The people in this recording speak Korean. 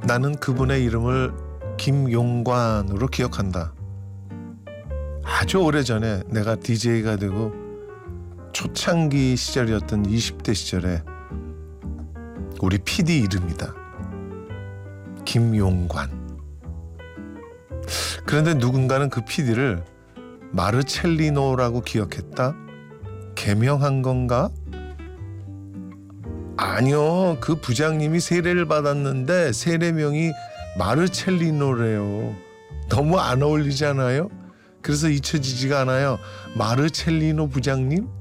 나는 그분의 이름을 김용관으로 기억한다. 아주 오래전에 내가 DJ가 되고 초창기 시절이었던 20대 시절에 우리 PD 이름이다. 김용관. 그런데 누군가는 그 PD를 마르첼리노라고 기억했다? 개명한 건가? 아니요. 그 부장님이 세례를 받았는데 세례명이 마르첼리노래요. 너무 안 어울리지 않아요? 그래서 잊혀지지가 않아요. 마르첼리노 부장님?